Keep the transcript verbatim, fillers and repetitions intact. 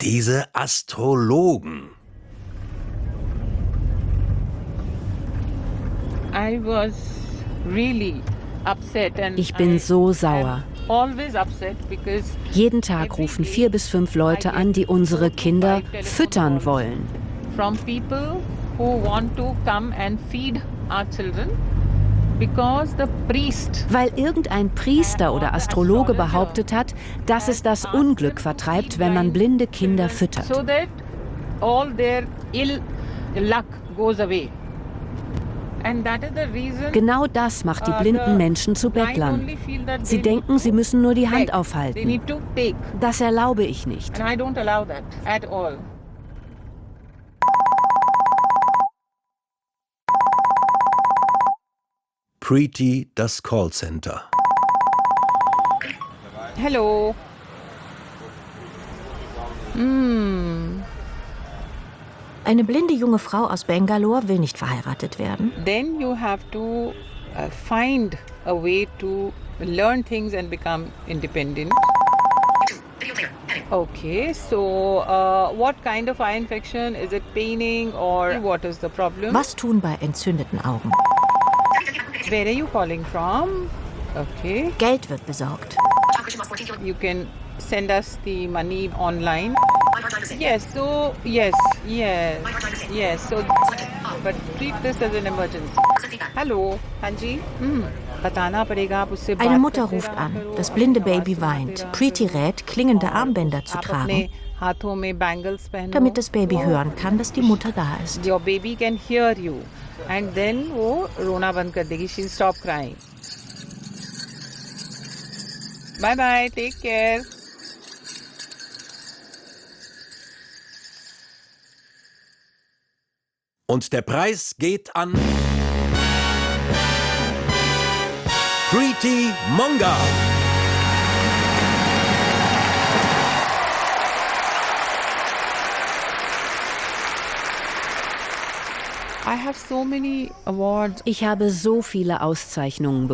Diese Astrologen. I was really upset and Ich bin I so am sauer. always upset because Jeden Tag rufen vier bis fünf Leute an, die unsere Kinder füttern wollen. from people who want to come and feed our children because the priest Weil irgendein Priester oder Astrologe behauptet hat, dass es das Unglück vertreibt, wenn man blinde Kinder füttert. so that all their ill luck goes away. And that is the reason Genau das macht die blinden Menschen zu Bettlern. Sie denken, sie müssen nur die Hand they aufhalten. need to take, Das erlaube ich nicht. and I don't allow that at all. Preeti, das Callcenter. Hello. Hmm. Eine blinde junge Frau aus Bangalore will nicht verheiratet werden. Then you have to uh, find a way to learn things and become independent. Okay, so uh, what kind of eye infection? Is it paining or what is the problem? Was tun bei entzündeten Augen? Where are you calling from? Okay, Geld wird besorgt. you can send us the money online. Yes, so yes, yes, yes. So, but treat this as an emergency. Hallo, Hanji. Hm. बताना पड़ेगा आप उससे बात Eine Mutter करते ruft रहा an. करो, Das blinde अपनी आवाज़ Baby सुनाते weint. रहा Preeti करो। rät, klingende और Armbänder zu आप अपने tragen, हाथों में bangles पहनो, damit das Baby hören kann, dass die Mutter da ist. Your baby can hear you, and then वो रोना बंद कर देगी. She'll stop crying. Bye bye. Take care. Und der Preis geht an Preeti Monga. I have so many awards. Ich habe so viele Auszeichnungen bekommen.